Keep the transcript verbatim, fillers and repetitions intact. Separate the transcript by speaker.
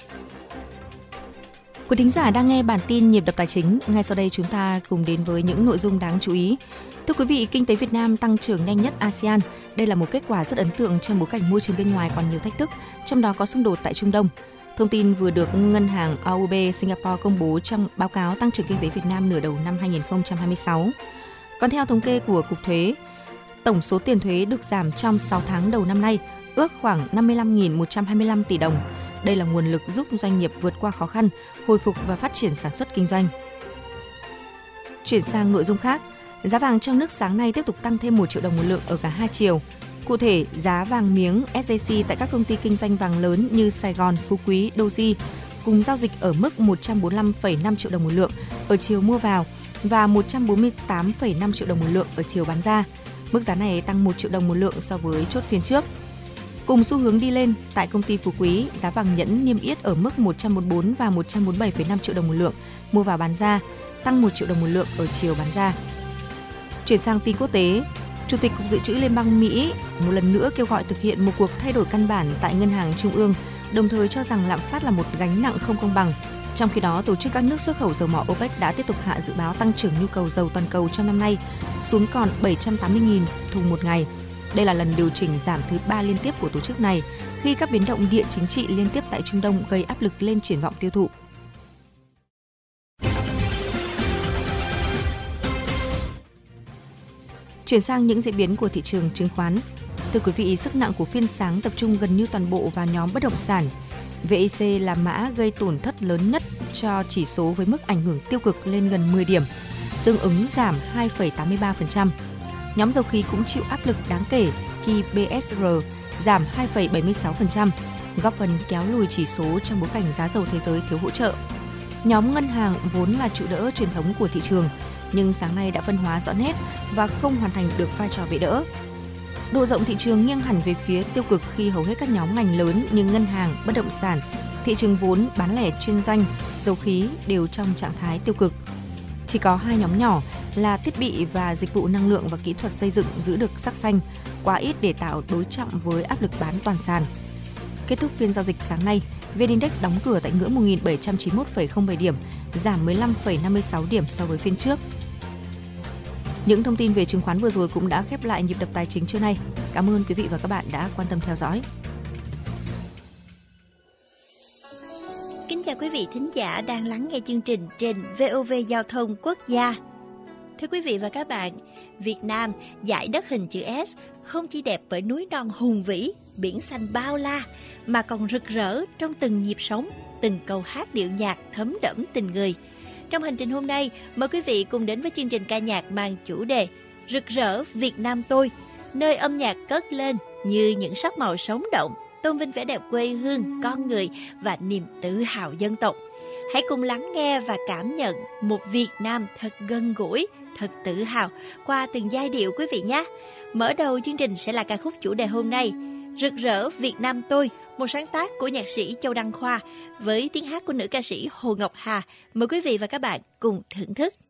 Speaker 1: Quý thính giả đang nghe bản tin Nhịp đập tài chính. Ngay sau đây chúng ta cùng đến với những nội dung đáng chú ý. Thưa quý vị, kinh tế Việt Nam tăng trưởng nhanh nhất a sê an. Đây là một kết quả rất ấn tượng trong bối cảnh môi trường bên ngoài còn nhiều thách thức, trong đó có xung đột tại Trung Đông. Thông tin vừa được Ngân hàng a u bê Singapore công bố trong báo cáo tăng trưởng kinh tế Việt Nam nửa đầu năm hai không hai sáu. Còn theo thống kê của Cục Thuế, tổng số tiền thuế được giảm trong sáu tháng đầu năm nay ước khoảng năm mươi lăm nghìn một trăm hai mươi lăm tỷ đồng. Đây là nguồn lực giúp doanh nghiệp vượt qua khó khăn, hồi phục và phát triển sản xuất kinh doanh. Chuyển sang nội dung khác, giá vàng trong nước sáng nay tiếp tục tăng thêm một triệu đồng một lượng ở cả hai chiều. Cụ thể, giá vàng miếng ét gi xê tại các công ty kinh doanh vàng lớn như Sài Gòn, Phú Quý, Doji cùng giao dịch ở mức một trăm bốn mươi lăm phẩy năm triệu đồng một lượng ở chiều mua vào và một trăm bốn mươi tám phẩy năm triệu đồng một lượng ở chiều bán ra. Mức giá này tăng một triệu đồng một lượng so với chốt phiên trước. Cùng xu hướng đi lên, tại công ty Phú Quý, giá vàng nhẫn niêm yết ở mức một trăm bốn mươi tư và một trăm bốn mươi bảy phẩy năm triệu đồng một lượng mua vào bán ra, tăng một triệu đồng một lượng ở chiều bán ra. Chuyển sang tin quốc tế, Chủ tịch Cục Dự trữ Liên bang Mỹ một lần nữa kêu gọi thực hiện một cuộc thay đổi căn bản tại Ngân hàng Trung ương, đồng thời cho rằng lạm phát là một gánh nặng không công bằng. Trong khi đó, tổ chức các nước xuất khẩu dầu mỏ OPEC đã tiếp tục hạ dự báo tăng trưởng nhu cầu dầu toàn cầu trong năm nay xuống còn bảy trăm tám mươi nghìn thùng một ngày. Đây là lần điều chỉnh giảm thứ ba liên tiếp của tổ chức này khi các biến động địa chính trị liên tiếp tại Trung Đông gây áp lực lên triển vọng tiêu thụ. Chuyển sang những diễn biến của thị trường chứng khoán. Thưa quý vị, sức nặng của phiên sáng tập trung gần như toàn bộ vào nhóm bất động sản. vê i xê là mã gây tổn thất lớn nhất cho chỉ số với mức ảnh hưởng tiêu cực lên gần mười điểm, tương ứng giảm hai phẩy tám mươi ba phần trăm. Nhóm dầu khí cũng chịu áp lực đáng kể khi bê ét rờ giảm hai phẩy bảy mươi sáu phần trăm, góp phần kéo lùi chỉ số trong bối cảnh giá dầu thế giới thiếu hỗ trợ. Nhóm ngân hàng vốn là trụ đỡ truyền thống của thị trường, nhưng sáng nay đã phân hóa rõ nét và không hoàn thành được vai trò bệ đỡ. Độ rộng thị trường nghiêng hẳn về phía tiêu cực khi hầu hết các nhóm ngành lớn như ngân hàng, bất động sản, thị trường vốn, bán lẻ chuyên doanh, dầu khí đều trong trạng thái tiêu cực. Chỉ có hai nhóm nhỏ là thiết bị và dịch vụ năng lượng và kỹ thuật xây dựng giữ được sắc xanh, quá ít để tạo đối trọng với áp lực bán toàn sàn. Kết thúc phiên giao dịch sáng nay, vê en-Index đóng cửa tại ngưỡng một nghìn bảy trăm chín mươi mốt phẩy không bảy điểm, giảm mười lăm phẩy năm mươi sáu điểm so với phiên trước. Những thông tin về chứng khoán vừa rồi cũng đã khép lại nhịp đập tài chính trưa nay. Cảm ơn quý vị và các bạn đã quan tâm theo dõi.
Speaker 2: Kính chào quý vị thính giả đang lắng nghe chương trình trên vê o vê Giao thông Quốc gia. Thưa quý vị và các bạn, Việt Nam, dải đất hình chữ S không chỉ đẹp bởi núi non hùng vĩ, biển xanh bao la, mà còn rực rỡ trong từng nhịp sống, từng câu hát điệu nhạc thấm đẫm tình người. Trong hành trình hôm nay, mời quý vị cùng đến với chương trình ca nhạc mang chủ đề Rực rỡ Việt Nam tôi, nơi âm nhạc cất lên như những sắc màu sống động, tôn vinh vẻ đẹp quê hương, con người và niềm tự hào dân tộc. Hãy cùng lắng nghe và cảm nhận một Việt Nam thật gần gũi, thật tự hào qua từng giai điệu quý vị nhé. Mở đầu chương trình sẽ là ca khúc chủ đề hôm nay, Rực rỡ Việt Nam tôi, một sáng tác của nhạc sĩ Châu Đăng Khoa với tiếng hát của nữ ca sĩ Hồ Ngọc Hà. Mời quý vị và các bạn cùng thưởng thức.